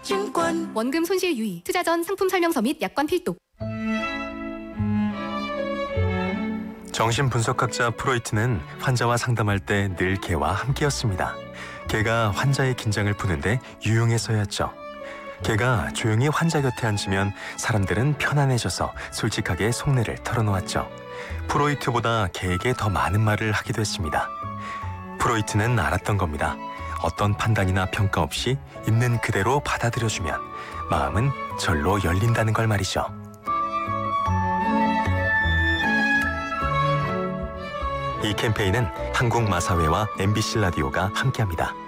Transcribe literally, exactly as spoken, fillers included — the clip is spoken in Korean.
하나증권. 원금 손실 유의, 투자 전 상품 설명서 및 약관 필독. 정신분석학자 프로이트는 환자와 상담할 때 늘 개와 함께였습니다. 개가 환자의 긴장을 푸는데 유용해서였죠. 개가 조용히 환자 곁에 앉으면 사람들은 편안해져서 솔직하게 속내를 털어놓았죠. 프로이트보다 개에게 더 많은 말을 하기도 했습니다. 프로이트는 알았던 겁니다. 어떤 판단이나 평가 없이 있는 그대로 받아들여주면 마음은 절로 열린다는 걸 말이죠. 이 캠페인은 한국마사회와 엠비씨 라디오가 함께합니다.